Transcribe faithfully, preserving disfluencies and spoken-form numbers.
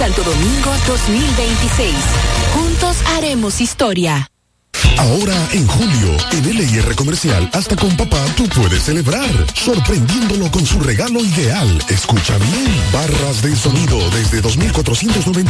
Santo Domingo dos mil veintiséis. Juntos haremos historia. Ahora en julio, en L I R Comercial, hasta con papá tú puedes celebrar, sorprendiéndolo con su regalo ideal. Escucha bien, barras de sonido desde dos mil cuatrocientos noventa